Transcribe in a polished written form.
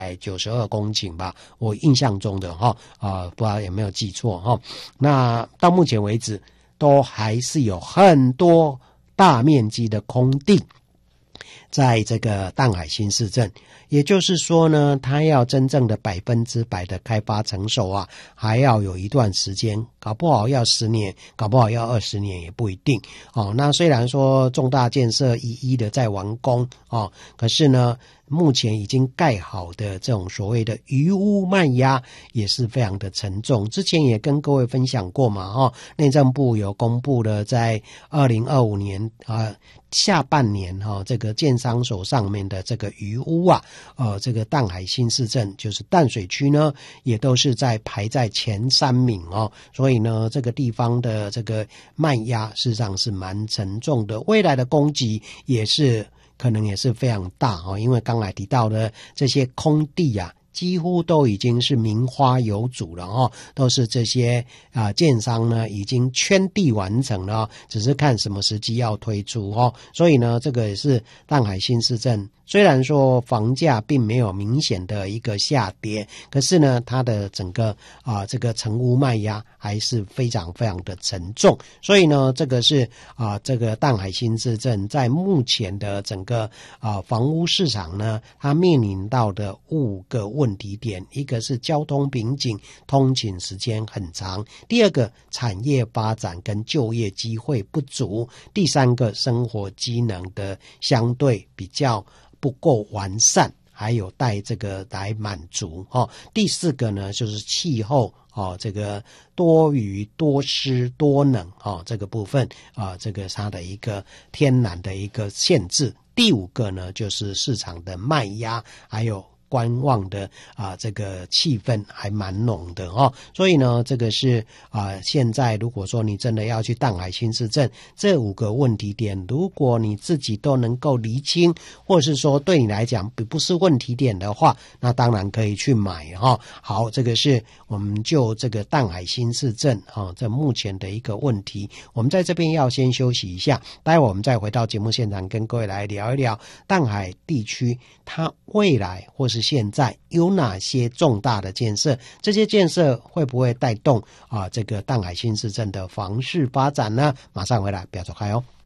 92公顷吧，我印象中的不知道有没有记错那到目前为止都还是有很多大面积的空地在这个淡海新市镇，也就是说呢，它要真正的100%的开发成熟啊，还要有一段时间，搞不好要10年，搞不好要20年也不一定那虽然说重大建设一一的在完工可是呢，目前已经盖好的这种所谓的余屋卖压也是非常的沉重。之前也跟各位分享过嘛内政部有公布了在2025年下半年这个建商手上面的这个余屋这个淡海新市镇就是淡水区呢，也都是排在前3名所以呢，这个地方的这个卖压事实上是蛮沉重的，未来的供给可能也是非常大因为刚才提到的这些空地几乎都已经是名花有主了都是这些建商呢已经圈地完成了只是看什么时机要推出所以呢，这个也是淡海新市镇虽然说房价并没有明显的一个下跌，可是呢，它的整个这个成屋卖压还是非常非常的沉重，所以呢，这个是这个淡海新市镇在目前的整个房屋市场呢，它面临到的5个问题点，一个是交通瓶颈，通勤时间很长；第二个产业发展跟就业机会不足；第三个生活机能的相对比较不够完善，还有待这个来满足第四个呢，就是气候这个多雨多湿多冷这个部分这个它的一个天然的一个限制。第5个呢，就是市场的卖压，还有观望的这个气氛还蛮浓的所以呢，这个是现在如果说你真的要去淡海新市镇，这5个问题点，如果你自己都能够厘清，或是说对你来讲不是问题点的话，那当然可以去买好，这个是我们就这个淡海新市镇这目前的一个问题，我们在这边要先休息一下，待会我们再回到节目现场跟各位来聊一聊淡海地区它未来或是现在有哪些重大的建设，这些建设会不会带动这个淡海新市镇的房市发展呢？马上回来，不要走开哦。